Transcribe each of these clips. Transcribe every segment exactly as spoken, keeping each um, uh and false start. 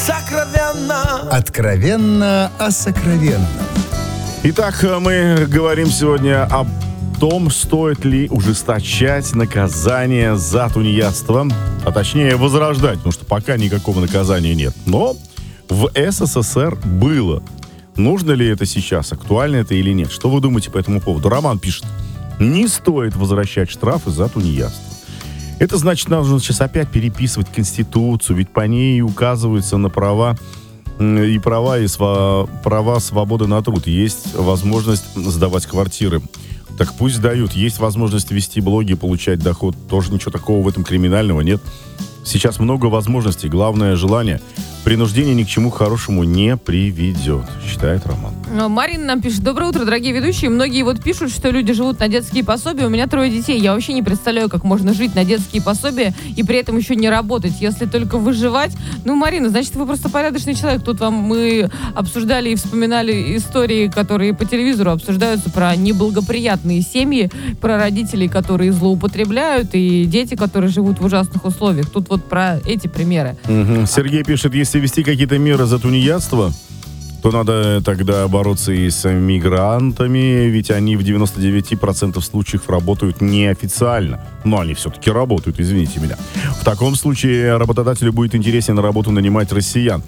сокровенно. Откровенно о сокровенном. Итак, мы говорим сегодня о том, стоит ли ужесточать наказание за тунеядство, а точнее возрождать, потому что пока никакого наказания нет. Но в СССР было. Нужно ли это сейчас, актуально это или нет? Что вы думаете по этому поводу? Роман пишет: не стоит возвращать штрафы за тунеядство. Это значит, нам нужно сейчас опять переписывать Конституцию, ведь по ней указываются на права и права, и сва- права свободы на труд. Есть возможность сдавать квартиры. Так пусть сдают. Есть возможность вести блоги, получать доход. Тоже ничего такого в этом криминального нет. Сейчас много возможностей. Главное — желание. Принуждение ни к чему хорошему не приведет, считает Роман. Марина нам пишет: доброе утро, дорогие ведущие. Многие вот пишут, что люди живут на детские пособия. У меня трое детей. Я вообще не представляю, как можно жить на детские пособия и при этом еще не работать, если только выживать. Ну, Марина, значит, вы просто порядочный человек. Тут вам мы обсуждали и вспоминали истории, которые по телевизору обсуждаются, про неблагоприятные семьи, про родителей, которые злоупотребляют, и дети, которые живут в ужасных условиях. Тут вот про эти примеры. Угу. Сергей пишет: если ввести какие-то меры за тунеядство, то надо тогда бороться и с мигрантами, ведь они в девяносто девять процентов случаев работают неофициально. Но они все-таки работают, извините меня. В таком случае работодателю будет интереснее на работу нанимать россиян.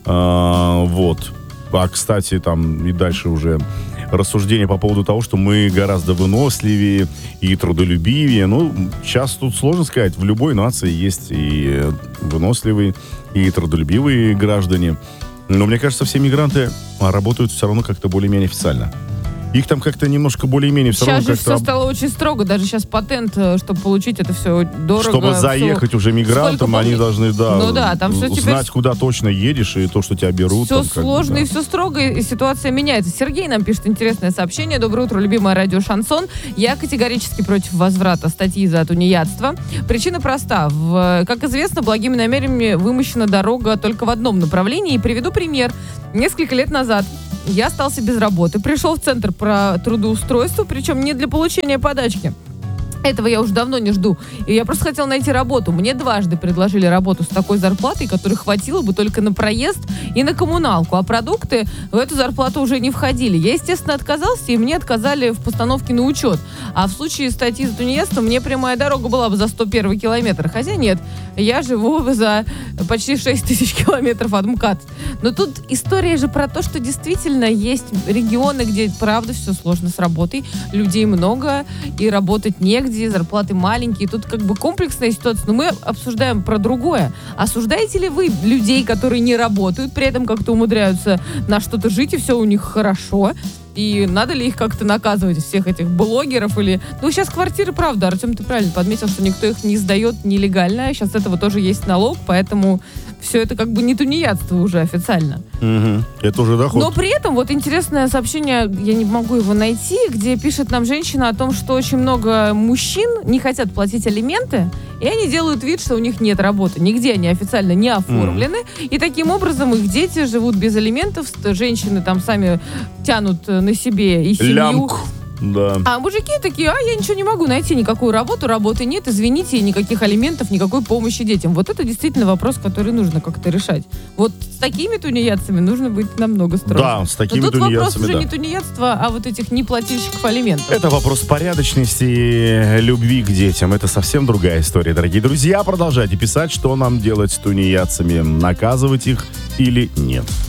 А, вот. А, кстати, там и дальше уже рассуждения по поводу того, что мы гораздо выносливее и трудолюбивее. Ну, сейчас тут сложно сказать. В любой нации есть и выносливые, и трудолюбивые граждане. Но мне кажется, все мигранты работают все равно как-то более-менее официально. Их там как-то немножко более-менее все сейчас равно же как-то... все стало очень строго. Даже сейчас патент, чтобы получить это все дорого. Чтобы заехать все... уже мигрантам, Сколько они помни... должны, да, ну, да там все знать, теперь... куда точно едешь, и то, что тебя берут. Все там, сложно, бы, да. и все строго, и ситуация меняется. Сергей нам пишет интересное сообщение. Доброе утро, любимое радио Шансон. Я категорически против возврата статьи за тунеядство. Причина проста. В, как известно, благими намерениями вымощена дорога только в одном направлении. И приведу пример. Несколько лет назад я остался без работы, пришел в центр про трудоустройство, причем не для получения подачки. Этого я уже давно не жду. И я просто хотела найти работу. Мне дважды предложили работу с такой зарплатой, которой хватило бы только на проезд и на коммуналку. А продукты в эту зарплату уже не входили. Я, естественно, отказался, и мне отказали в постановке на учет. А в случае статьи за тунеядство мне прямая дорога была бы за сто первый километр. Хотя нет, я живу за почти шесть тысяч километров от МКАД. Но тут история же про то, что действительно есть регионы, где, правда, все сложно с работой. Людей много, и работать негде. Зарплаты маленькие. Тут как бы комплексная ситуация. Но мы обсуждаем про другое. Осуждаете ли вы людей, которые не работают, при этом как-то умудряются на что-то жить, и все у них хорошо? И надо ли их как-то наказывать, всех этих блогеров? Или... Ну, сейчас квартиры, правда, Артем, ты правильно подметил, что никто их не сдает нелегально. Сейчас этого тоже есть налог, поэтому все это как бы не тунеядство уже официально. Угу. Это уже доход. Но при этом вот интересное сообщение, я не могу его найти, где пишет нам женщина о том, что очень много мужчин не хотят платить алименты, и они делают вид, что у них нет работы. Нигде они официально не оформлены. Mm. И таким образом их дети живут без алиментов. Женщины там сами тянут на себе и семью. Лямку. Да. А мужики такие: а я ничего не могу найти, никакую работу, работы нет, извините, никаких алиментов, никакой помощи детям. Вот это действительно вопрос, который нужно как-то решать. Вот с такими тунеядцами нужно быть намного строже. Да, с такими Но тут тунеядцами, вопрос уже да. не тунеядства, а вот этих неплательщиков алиментов. Это вопрос порядочности и любви к детям. Это совсем другая история, дорогие друзья. Продолжайте писать, что нам делать с тунеядцами, наказывать их или нет.